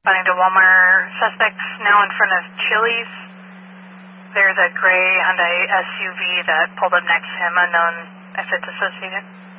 Finding to Walmart. Suspects now in front of Chili's. There's a gray Hyundai SUV that pulled up next to him, unknown if it's associated.